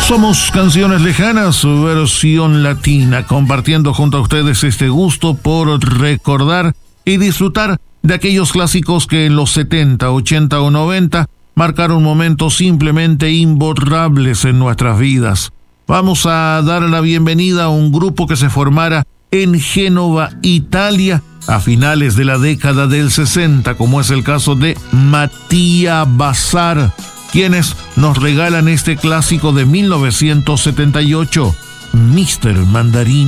Somos Canciones Lejanas, su versión latina, compartiendo junto a ustedes este gusto por recordar y disfrutar de aquellos clásicos que en los 70, 80 o 90 marcaron momentos simplemente imborrables en nuestras vidas. Vamos a dar la bienvenida a un grupo que se formara en Génova, Italia, a finales de la década del 60, como es el caso de Mattia Bazar, quienes nos regalan este clásico de 1978, Mr. Mandarín.